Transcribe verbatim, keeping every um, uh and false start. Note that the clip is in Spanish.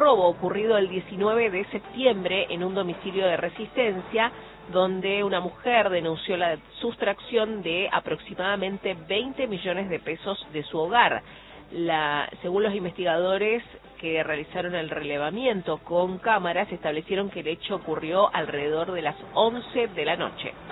robo ocurrido el diecinueve de septiembre en un domicilio de Resistencia, donde una mujer denunció la sustracción de aproximadamente veinte millones de pesos de su hogar. La, según los investigadores que realizaron el relevamiento con cámaras, establecieron que el hecho ocurrió alrededor de las once de la noche.